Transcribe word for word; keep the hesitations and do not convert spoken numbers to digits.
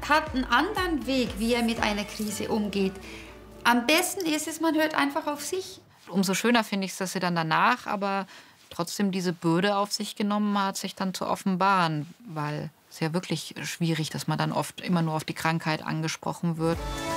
hat einen anderen Weg, wie er mit einer Krise umgeht. Am besten ist es, man hört einfach auf sich. Umso schöner finde ich es, dass sie dann danach aber trotzdem diese Bürde auf sich genommen hat, sich dann zu offenbaren. Weil es ja wirklich schwierig, dass man dann oft immer nur auf die Krankheit angesprochen wird.